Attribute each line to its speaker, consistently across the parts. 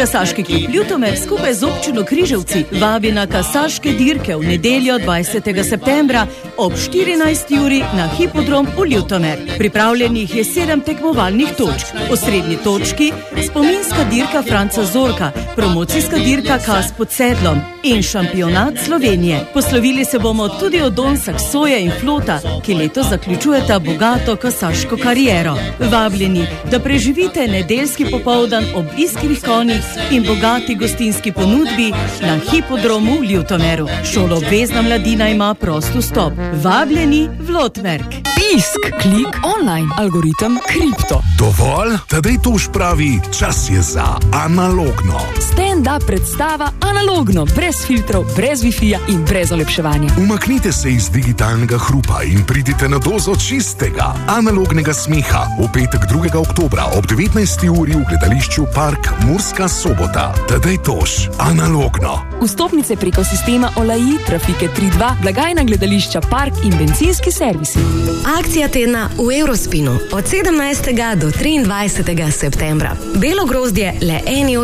Speaker 1: Kasaški klub Ljutomer skupaj z občino Križevci vabi na kasaške dirke v nedeljo 20. septembra ob 14. uri na hipodrom v Ljutomer. Pripravljenih je 7 tekmovalnih točk. V srednji točki spominska dirka Franca Zorka, promocijska dirka Kas pod sedlom in šampionat Slovenije. Poslovili se bomo tudi od Don Saksoja in Flota, ki letos zaključujeta bogato kasaško kariero. Vabljeni, da preživite nedeljski popoldan ob iskrih konjih in bogati gostinski ponudbi na hipodromu v Ljutomeru. Šoloobvezna mladina ima prost vstop. Vabljeni v Lotmerk.
Speaker 2: Pisk, klik, online, algoritem, kripto.
Speaker 3: Dovolj? Tadej Toš pravi, čas je za analogno.
Speaker 2: Stand-up predstava analogno, brez filtrov, brez Wi-Fi-ja in brez olepševanja.
Speaker 3: Umaknite se iz digitalnega hrupa in pridite na dozo čistega, analognega smeha v petek 2. oktobra ob 19. uri v gledališču Park Murska Sobota. Tadej Toš, analogno.
Speaker 2: Vstopnice preko sistema Olaji, trafike 3.2, blagajna gledališča Park in bencinski servisi.
Speaker 4: Akcija tedna v Eurospinu od 17. do 23. septembra. Belo grozdje le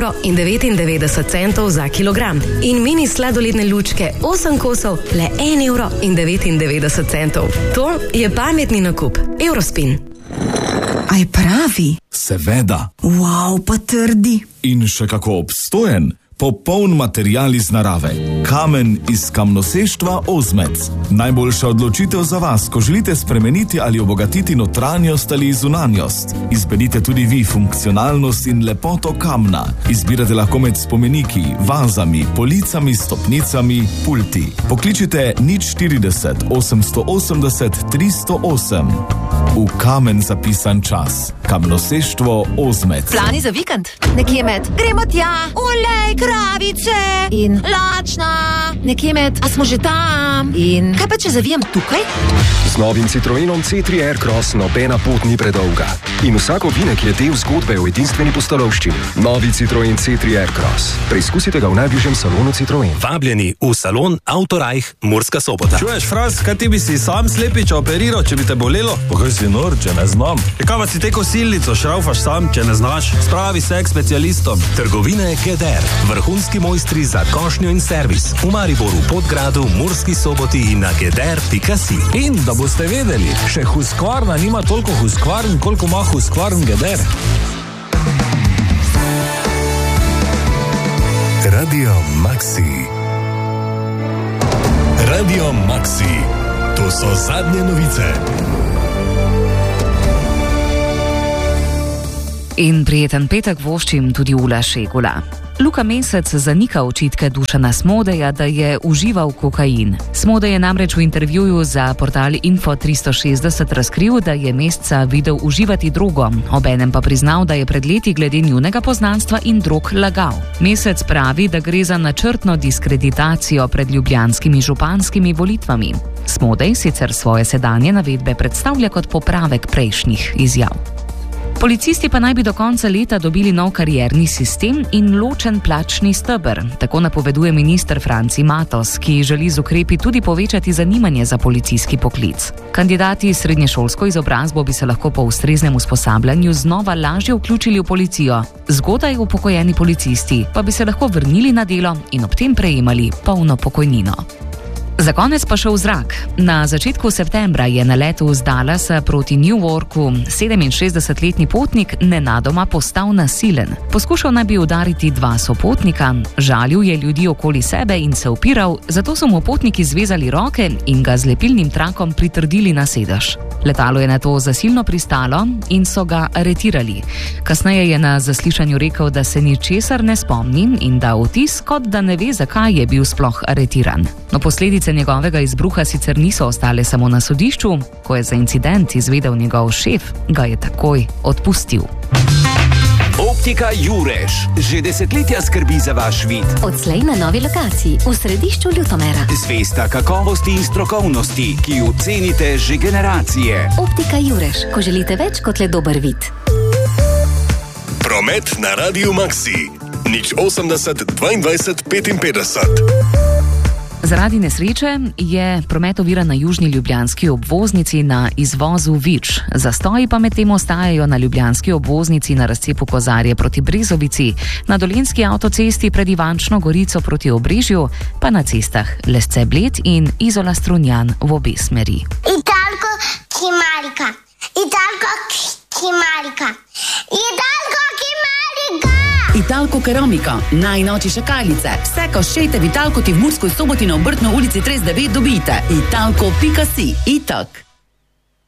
Speaker 4: 1,99 € za kilogram in mini sladoledne lučke 8 kosov le 1,99 €. To je pametni nakup. Eurospin.
Speaker 5: Aj pravi?
Speaker 6: Seveda.
Speaker 5: Wow, pa trdi.
Speaker 6: In še kako obstojen. Popoln material iz narave. Kamen iz kamnoseštva Ozmec. Najboljša odločitev za vas, ko želite spremeniti ali obogatiti notranjost ali zunanjost. Izberite tudi vi funkcionalnost in lepoto kamna. Izbirate lahko med spomeniki, vazami, policami, stopnicami, pulti. Pokličite 040 880 308. V kamen zapisan čas. Kamnoseštvo Ozmec.
Speaker 7: Plani za vikend? Nekje med gremo tja, olej, kravice in lačna. Nekje med, a smo že tam? In kaj pa če zavijem tukaj?
Speaker 8: Z novim Citroenom C3 Aircross nobena pot ni predolga. In vsak ovinek je del zgodbe o edinstveni pustolovščini. Novi Citroen C3 Aircross. Preizkusite ga v najbližjem salonu Citroen.
Speaker 9: Vabljeni v salon Autorajh Murska Sobota.
Speaker 10: Čuješ, Fras, kaj ti bi si sam slepiča operiral, če bi te bolelo?
Speaker 11: Kaj si nor, če ne znam?
Speaker 10: Kaj pa si te kosilnico šraufaš sam, če ne znaš? Spravi se k specialistom.
Speaker 9: Trgovine GDR. Vrhunski mojstri za košnjo in servis. V Mariboru, Podgradu, Murski Soboti in na gdr.si.
Speaker 11: In da boste vedeli, še Husqvarna nima toliko Husqvarn, koliko ima Husqvarn GDR.
Speaker 3: Radio Maxi. Radio Maxi. To so zadnje novice.
Speaker 12: In prijeten petek voščim tudi Ula Šegula. Luka Mesec zanika očitke Dušana Smodeja, da je užival kokain. Smodej je namreč v intervjuju za portal Info360 razkril, da je Mesca videl uživati drogo, obenem pa priznal, da je pred leti glede njunega poznanstva in drog lagal. Mesec pravi, da gre za načrtno diskreditacijo pred ljubljanskimi županskimi volitvami. Smodej sicer svoje sedanje navedbe predstavlja kot popravek prejšnjih izjav. Policisti pa naj bi do konca leta dobili nov karierni sistem in ločen plačni steber, tako napoveduje minister Franci Matos, ki želi z ukrepi tudi povečati zanimanje za policijski poklic. Kandidati s srednješolsko izobrazbo bi se lahko po ustreznem usposabljanju znova lažje vključili v policijo. Zgodaj upokojeni policisti pa bi se lahko vrnili na delo in ob tem prejemali polno pokojnino. Za konec pa še v zrak. Na začetku septembra je na letu z Dallasa proti New Yorku 67-letni potnik nenadoma postal nasilen. Poskušal naj bi udariti 2 sopotnika, žalil je ljudi okoli sebe in se upiral, zato so mu potniki zvezali roke in ga z lepilnim trakom pritrdili na sedež. Letalo je nato zasilno pristalo in so ga aretirali. Kasneje je na zaslišanju rekel, da se ničesar ne spomni in da vtis, kot da ne ve, zakaj je bil sploh aretiran. No, posledice njegovega izbruha sicer niso ostale samo na sodišču. Ko je za incident izvedel njegov šef, ga je takoj odpustil.
Speaker 13: Optika Jureš že desetletja skrbi za vaš vid.
Speaker 14: Odslej na novi lokaciji v središču Ljutomera.
Speaker 13: Zvesta kakovosti in strokovnosti, ki jo cenite že generacije.
Speaker 14: Optika Jureš, ko želite več kot le dober vid.
Speaker 3: Promet na Radio Maxi. 080 22 55.
Speaker 12: Zaradi nesreče je promet oviran na južni ljubljanski obvoznici na izvozu Vič. Zastoji pa medtem ostajajo na ljubljanski obvoznici na razcepu Kozarje proti Brezovici, na dolenjski avtocesti pred Ivančno Gorico proti Obrežju, pa na cestah Lesce Bled in Izola Strunjan v obe smeri.
Speaker 15: Italko Kimarika.
Speaker 1: Italko Keramika, najnovejše šakalice. Vse koščete v Italko ti v Murskoj Soboti na Obrtno ulici 39 dobite. Italko.si. Itak.